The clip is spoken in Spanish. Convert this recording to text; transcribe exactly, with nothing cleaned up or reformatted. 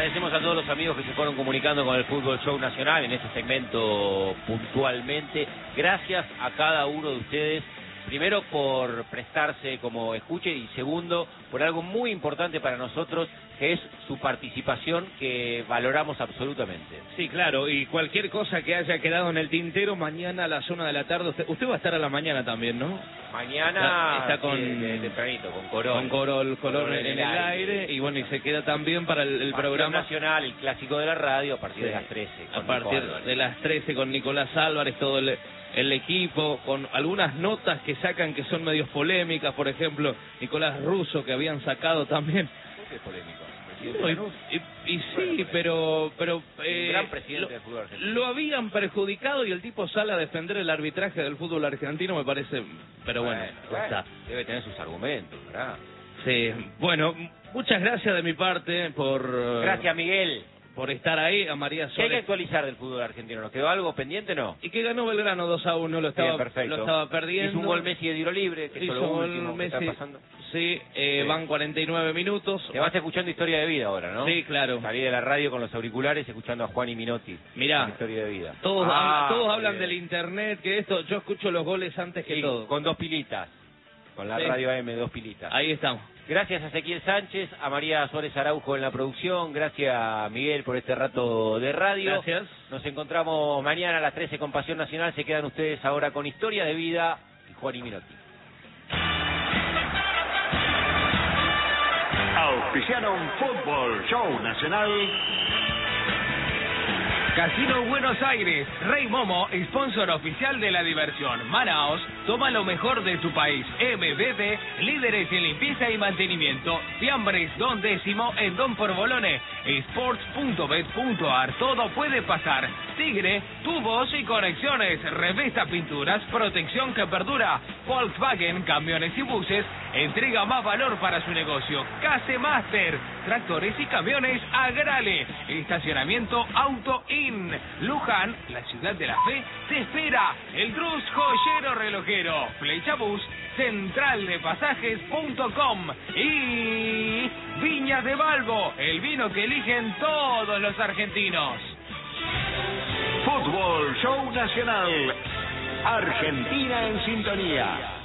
agradecemos a todos los amigos que se fueron comunicando con el Fútbol Show Nacional en este segmento puntualmente. Gracias a cada uno de ustedes. Primero por prestarse como escuche y segundo por algo muy importante para nosotros que es su participación que valoramos absolutamente. Sí, claro, y cualquier cosa que haya quedado en el tintero, mañana a las una de la tarde, usted, usted va a estar a la mañana también, ¿no? Mañana está, está con sí, de, de tempranito, con Corol. Con Corol, Corol Corol en, en el aire, aire, y bueno, y se queda también para el, el programa nacional, el clásico de la radio, a partir sí, de las trece. A partir de las trece con Nicolás Álvarez, todo el... el equipo, con algunas notas que sacan que son medios polémicas, por ejemplo, Nicolás Russo, que habían sacado también. ¿Qué es polémico? Y, y, y sí, pero pero eh, un gran presidente lo, del fútbol argentino. Lo habían perjudicado y el tipo sale a defender el arbitraje del fútbol argentino, me parece, pero bueno, bueno, bueno está. Debe tener sus argumentos, ¿verdad? Sí, bueno, muchas gracias de mi parte por... Gracias, Miguel. Por estar ahí, a María Suárez. ¿Qué hay que actualizar del fútbol argentino? ¿Nos quedó algo pendiente o no? Y que ganó Belgrano dos a uno, lo estaba, Bien, lo estaba perdiendo. Hizo un gol Messi de tiro libre, que hizo es lo gol último Messi, que está pasando. Sí, eh, sí, van cuarenta y nueve minutos. Te vas escuchando Historia de Vida ahora, ¿no? Sí, claro. Salí de la radio con los auriculares escuchando a Juan y Minotti. Mirá, Historia de Vida. Todos, ah, hablan, todos hablan del internet, que esto, yo escucho los goles antes que sí, todo. Con dos pilitas. Con la sí. radio A M, dos pilitas. Ahí estamos. Gracias a Ezequiel Sánchez, a María Suárez Araujo en la producción, gracias a Miguel por este rato de radio. Gracias. Nos encontramos mañana a las trece con Pasión Nacional, se quedan ustedes ahora con Historia de Vida y Juan y Minotti. Auspiciaron Fútbol Show Nacional. Casino Buenos Aires, Rey Momo, sponsor oficial de la diversión. Manaos, toma lo mejor de tu país. M B B, líderes en limpieza y mantenimiento. Fiambres, Don Décimo en Don Porbolone. Sports punto bet punto ar, todo puede pasar. Tigre, tubos y conexiones. Revista Pinturas, protección que perdura. Volkswagen, camiones y buses, entrega más valor para su negocio. Case Master, tractores y camiones Agrale. Estacionamiento Auto In. Luján, la ciudad de la fe, te espera. El Cruz Joyero Relojero. Flecha Bus, central de pasajes punto com. Y Viñas de Balbo, el vino que eligen todos los argentinos. Fútbol Show Nacional. Argentina en sintonía.